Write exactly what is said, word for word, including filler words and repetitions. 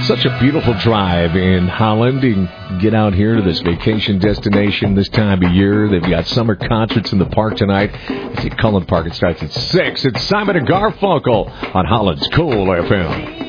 such a beautiful drive in Holland. You can get out here to this vacation destination this time of year. They've got summer concerts in the park tonight. It's at Cullen Park. It starts at six. It's Simon and Garfunkel on Holland's Cool F M.